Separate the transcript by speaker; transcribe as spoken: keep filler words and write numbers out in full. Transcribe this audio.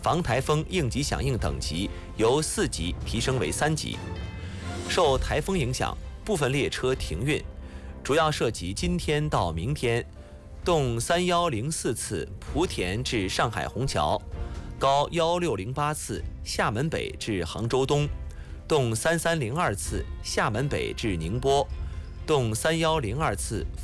Speaker 1: 防台风应急响应等级由四级提升为三级。受台风影响，部分列车停运，主要涉及今天到明天动三幺零四次莆田至上海虹桥，高幺六零八次厦门北至杭州东，动三三零二次厦门北至宁波，动三幺零二次